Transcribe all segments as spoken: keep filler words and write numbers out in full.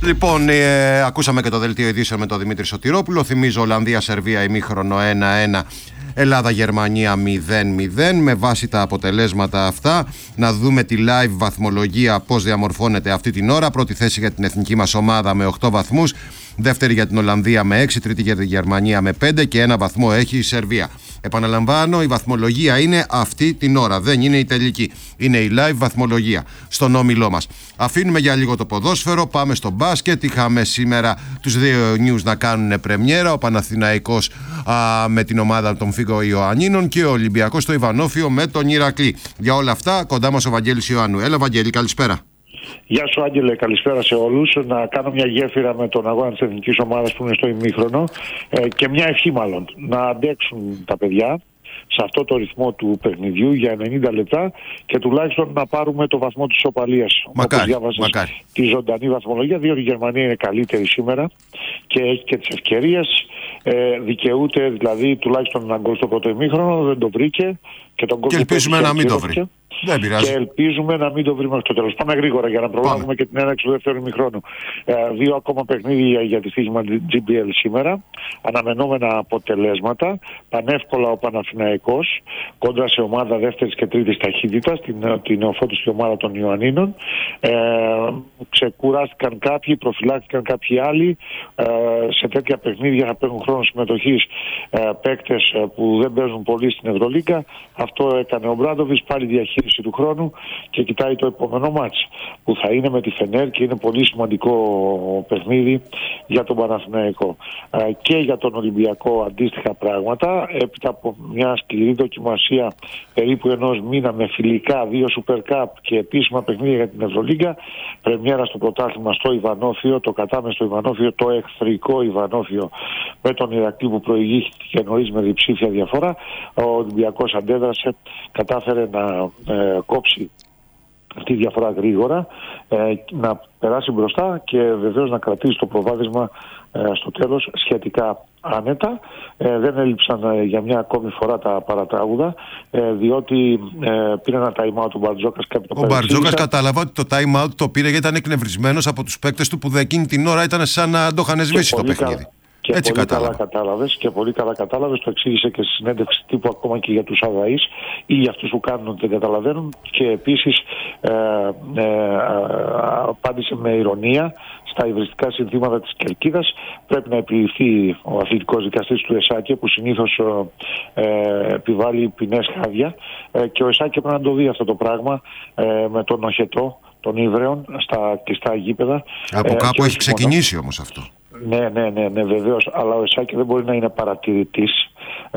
Λοιπόν, ε, ακούσαμε και το δελτίο ειδήσεων με τον Δημήτρη Σωτηρόπουλο. Θυμίζω Ολλανδία-Σερβία ημίχρονο ένα ένα, Ελλάδα-Γερμανία μηδέν μηδέν. Με βάση τα αποτελέσματα αυτά, να δούμε τη live βαθμολογία πώς διαμορφώνεται αυτή την ώρα. Πρώτη θέση για την εθνική μας ομάδα με οκτώ βαθμούς. Δεύτερη για την Ολλανδία με έξι, τρίτη για τη Γερμανία με πέντε και ένα βαθμό έχει η Σερβία. Επαναλαμβάνω, η βαθμολογία είναι αυτή την ώρα. Δεν είναι η τελική. Είναι η live βαθμολογία στον όμιλό μας. Αφήνουμε για λίγο το ποδόσφαιρο. Πάμε στο μπάσκετ. Είχαμε σήμερα τους δύο news να κάνουν πρεμιέρα. Ο Παναθηναϊκός α, με την ομάδα των Φίγκο Ιωαννίνων και ο Ολυμπιακός στο Ιβανόφιο με τον Ηρακλή. Για όλα αυτά, κοντά μας ο Βαγγέλης Ιωάννου. Έλα, Βαγγέλη, καλησπέρα. Γεια σου, Άγγελε, καλησπέρα σε όλους. Να κάνω μια γέφυρα με τον αγώνα της εθνικής ομάδας που είναι στο ημίχρονο ε, και μια ευχή μάλλον. Να αντέξουν τα παιδιά σε αυτό το ρυθμό του παιχνιδιού για ενενήντα λεπτά και τουλάχιστον να πάρουμε το βαθμό της ισοπαλίας. Μακάρι, όπως διάβασες μακάρι. Τη ζωντανή βαθμολογία, διότι η Γερμανία είναι καλύτερη σήμερα και έχει και τις ευκαιρίες. Ε, δικαιούται δηλαδή τουλάχιστον έναν γκολ στο πρώτο ημίχρονο, δεν το βρήκε. Και, τον και ελπίζουμε να μην το βρει. Δεν πειράζει. Και ελπίζουμε να μην το βρει μέχρι το τέλος. Πάμε γρήγορα για να προλάβουμε και την έναρξη του δεύτερου ημιχρόνου. Ε, δύο ακόμα παιχνίδια για τη στοίχημα τζι μπι ελ σήμερα. Αναμενόμενα αποτελέσματα. Πανεύκολα ο Παναθηναϊκός κόντρα σε ομάδα δεύτερης και τρίτης ταχύτητας, την, την νεοφώτιστη ομάδα των Ιωαννίνων. Ε, ξεκουράστηκαν κάποιοι, προφυλάχθηκαν κάποιοι άλλοι. Ε, σε τέτοια παιχνίδια θα παίρνουν χρόνο συμμετοχής ε, παίκτες που δεν παίζουν πολύ στην Ευρωλίγκα. Αυτό έκανε ο Μπράντοβιτς, πάλι διαχείριση του χρόνου και κοιτάει το επόμενο μάτς που θα είναι με τη Φενέρ και είναι πολύ σημαντικό παιχνίδι για τον Παναθηναϊκό. Και για τον Ολυμπιακό αντίστοιχα πράγματα, έπειτα από μια σκληρή δοκιμασία περίπου ενός μήνα με φιλικά, δύο Super Cup και επίσημα παιχνίδια για την Ευρωλίγκα, πρεμιέρα στο πρωτάθλημα στο Ιβανόφιο, το κατάμεστο Ιβανόφιο, το εχθρικό Ιβανόφιο με τον Ηρακλή που προηγήθηκε νωρίς με διψήφια διαφορά. Ο Ολυμπιακός αντέδρασε, κατάφερε να ε, κόψει αυτή η διαφορά γρήγορα, ε, να περάσει μπροστά και βεβαίως να κρατήσει το προβάδισμα ε, στο τέλος σχετικά άνετα. Ε, δεν έλειψαν ε, για μια ακόμη φορά τα παρατράγουδα, ε, διότι ε, πήρε ένα time out του Μπαρτζόκας. Ο Μπαρτζόκας κατάλαβα ότι το time out το πήρε γιατί ήταν εκνευρισμένος από τους παίκτες του που εκείνη την ώρα ήταν σαν να το είχαν σβήσει το παιχνίδι. Και Έτσι πολύ κατάλαβα. καλά κατάλαβες και πολύ καλά κατάλαβες, το εξήγησε και στη συνέντευξη τύπου ακόμα και για τους αδαείς ή για αυτούς που κάνουν ότι δεν καταλαβαίνουν και επίσης ε, ε, ε, απάντησε με ηρωνία στα υβριστικά συνθήματα της Κερκίδας. Πρέπει να επιληφθεί ο αθλητικός δικαστής του ΕΣΑΚΕ που συνήθως ε, επιβάλλει ποινές χάδια ε, και ο ΕΣΑΚΕ πρέπει να το δει αυτό το πράγμα ε, με τον οχετό των Ίβρεων στα κλειστά γήπεδα. Από ε, κάπου έχει ξεκινήσει όμως αυτό. Ναι, ναι, ναι, ναι, βεβαίως. Αλλά ο ΕΣΑΚΕ δεν μπορεί να είναι παρατηρητής. Ε,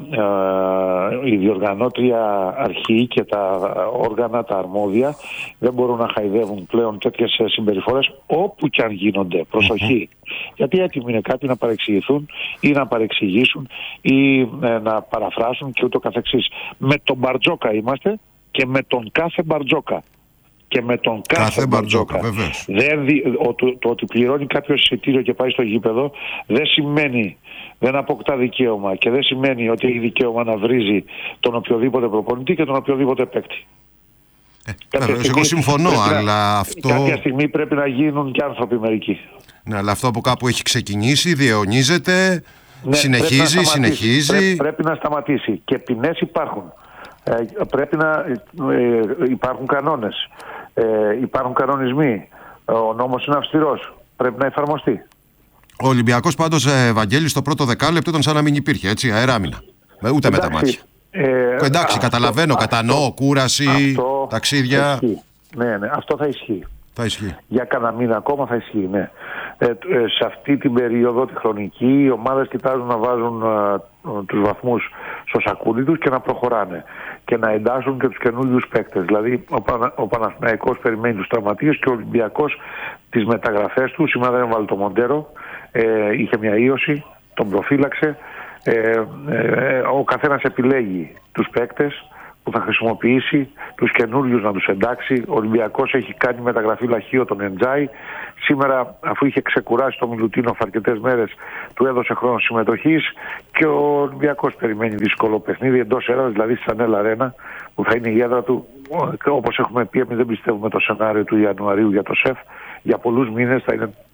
ε, η διοργανώτρια αρχή και τα όργανα, τα αρμόδια δεν μπορούν να χαϊδεύουν πλέον τέτοιες συμπεριφορές όπου και αν γίνονται. Προσοχή. Mm-hmm. Γιατί έτοιμοι είναι κάποιοι να παρεξηγηθούν ή να παρεξηγήσουν ή ε, να παραφράσουν και ούτω καθεξής. Με τον Μπαρτζόκα είμαστε και με τον κάθε Μπαρτζόκα. Και με τον κάθε, κάθε Μπαρτζόκα. Δεν δι... ο, το, το ότι πληρώνει κάποιο εισιτήριο και πάει στο γήπεδο δεν σημαίνει, δεν αποκτά δικαίωμα και δεν σημαίνει ότι έχει δικαίωμα να βρίζει τον οποιοδήποτε προπονητή και τον οποιοδήποτε παίκτη. Ε, βέβαια, εγώ συμφωνώ, αλλά να... αυτό... Κάποια στιγμή πρέπει να γίνουν και άνθρωποι μερικοί. Ναι, αλλά αυτό από κάπου έχει ξεκινήσει, διαιωνίζεται, ναι, συνεχίζει, πρέπει συνεχίζει. Πρέπει, πρέπει να σταματήσει και ποινές υπάρχουν. Ε, πρέπει να ε, υπάρχουν κανόνες. Ε, υπάρχουν κανονισμοί. Ο νόμος είναι αυστηρός. Πρέπει να εφαρμοστεί. Ο Ολυμπιακός πάντως, ε, Βαγγέλη, στο πρώτο δεκάλεπτο ήταν σαν να μην υπήρχε, έτσι, αεράμινα. Με, ούτε εντάξει, με τα μάτια. Ε, εντάξει, αυτό, καταλαβαίνω, αυτό, κατανοώ, κούραση, αυτό ταξίδια. Ναι, ναι, αυτό θα ισχύει. Θα ισχύει. Για κανένα μήνα ακόμα θα ισχύει, ναι. Ε, ε, σε αυτή την περίοδο, τη χρονική, οι ομάδες κοιτάζουν να βάζουν ε, τους βαθμούς στο σακούλι τους και να προχωράνε και να εντάσσουν και τους καινούριους παίκτες. Δηλαδή ο, Πανα, ο Παναθηναϊκός περιμένει τους τραυματίες και ο Ολυμπιακός τις μεταγραφές του. Σήμερα δεν έβαλε το Μοντέρο, ε, είχε μια ίωση, τον προφύλαξε. Ε, ε, ο καθένας επιλέγει τους παίκτες που θα χρησιμοποιήσει, τους καινούριους να τους εντάξει. Ο Ολυμπιακός έχει κάνει μεταγραφή λαχείο τον Εντζάι. Σήμερα, αφού είχε ξεκουράσει τον Μιλουτίνοφ αρκετές μέρες, του έδωσε χρόνο συμμετοχής και ο Ολυμπιακός περιμένει δύσκολο παιχνίδι εντός έδρας, δηλαδή στη Σανέλ Αρένα, που θα είναι η έδρα του. Όπως έχουμε πει, εμείς δεν πιστεύουμε το σενάριο του Ιανουαρίου για το ΣΕΦ. Για πολλούς μήνες θα είναι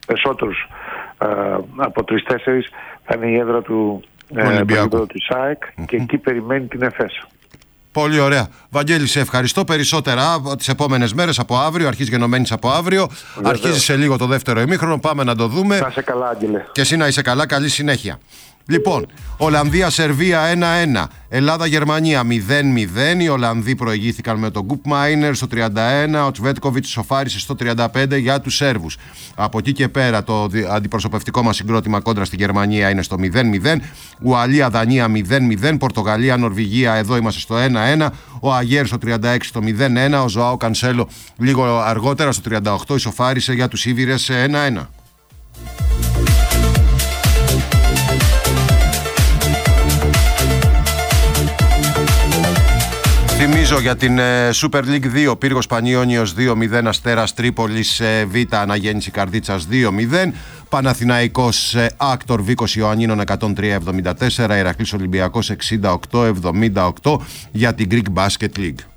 περισσότερους ε, από τρεις-τέσσερις θα είναι η έδρα του Ολυμπιακού, του ΣΑΕΚ, mm-hmm. και εκεί περιμένει την ΕΦΕΣ. Πολύ ωραία. Βαγγέλη, σε ευχαριστώ. Περισσότερα τις επόμενες μέρες από αύριο. Αρχίζει γενομένης από αύριο. Βεβαίως. Αρχίζει σε λίγο το δεύτερο ημίχρονο. Πάμε να το δούμε. Να είσαι καλά, Άγγελε. Και εσύ να είσαι καλά. Καλή συνέχεια. Λοιπόν, Ολλανδία-Σερβία ένα ένα, Ελλάδα-Γερμανία μηδέν μηδέν. Οι Ολλανδοί προηγήθηκαν με τον Γκουπ Μάινερ στο τριάντα ένα, ο Τσβέτκοβιτς σοφάρισε στο τριάντα πέντε για τους Σέρβους. Από εκεί και πέρα το αντιπροσωπευτικό μας συγκρότημα κόντρα στη Γερμανία είναι στο μηδέν μηδέν. Ουαλία-Δανία μηδέν μηδέν. Πορτογαλία-Νορβηγία, εδώ είμαστε στο ένα ένα. Ο Αγέρ στο τριάντα έξι στο μηδέν ένα. Ο Ζωάο Κανσέλο λίγο αργότερα στο τριάντα οκτώ ισοφάρισε για τους Ήβηρες σε ένα ένα. Θυμίζω για την ε, Super League δύο, Πύργος Πανιόνιος δύο μηδέν, Αστέρας Τρίπολης ε, Β, Αναγέννηση Καρδίτσας δύο μηδέν, Παναθηναϊκός ε, Άκτορ Βίκος Ιωαννίνων εκατόν τρία εβδομήντα τέσσερα, Ηρακλής Ολυμπιακός εξήντα οκτώ εβδομήντα οκτώ για την Greek Basket League.